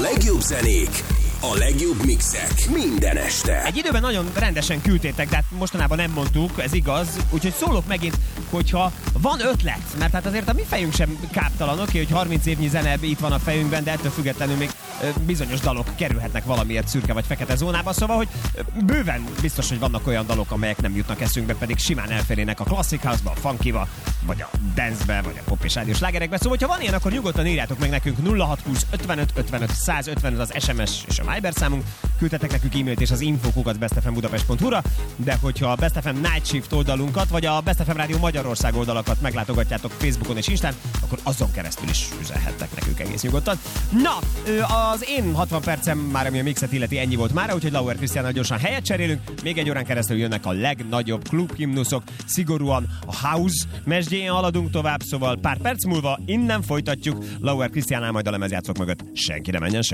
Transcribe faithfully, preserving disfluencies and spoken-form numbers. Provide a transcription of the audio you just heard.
legjobb zenék, a legjobb mixek minden este. Egy időben nagyon rendesen küldtétek, de hát mostanában nem mondtuk, ez igaz, úgyhogy szólok megint, hogyha van ötlet, mert hát azért a mi fejünk sem káptalan, oké, hogy harminc évnyi zene itt van a fejünkben, de ettől függetlenül még bizonyos dalok kerülhetnek valamiért szürke vagy fekete zónába, szóval, hogy bőven biztos, hogy vannak olyan dalok, amelyek nem jutnak eszünkbe, pedig simán elférnének a Classic House-ba, a funkyba, vagy a dance-be, vagy a pop és rádiós slágerekbe. Szóval, hogyha van ilyen, akkor nyugodtan írjátok meg nekünk nulla hat húsz ötvenöt ötvenöt százötven az es em es és a Viber számunk, küldtetek nekünk e-mailt és az info kukac bestfmbudapest pont hu-ra, de hogyha a Best ef em Night Shift oldalunkat, vagy a Best ef em Rádió Magyarország oldalakat meglátogatjátok Facebookon és Instán, akkor azon keresztül is üzenhettek nekünk egész nyugodtan. Na, az én hatvan percem már, ami a mixet illeti, ennyi volt mára, úgyhogy Lauer Krisztiánnal gyorsan helyet cserélünk. Még egy órán keresztül jönnek a legnagyobb klubhimnuszok, szigorúan a house mesdjén haladunk tovább, szóval pár perc múlva innen folytatjuk. Lauer Krisztiánnál, majd a lemezjátszók mögött senki ne menjen sem.